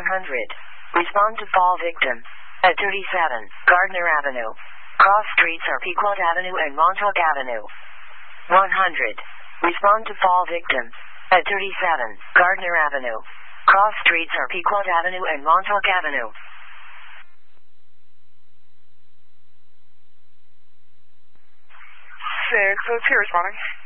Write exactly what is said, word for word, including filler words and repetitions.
one hundred. Respond to fall victim. At thirty-seven, Gardner Avenue. Cross streets are Pequot Avenue and Montauk Avenue. one hundred. Respond to fall victim. At thirty-seven, Gardner Avenue. Cross streets are Pequot Avenue and Montauk Avenue. Six, oh two, responding.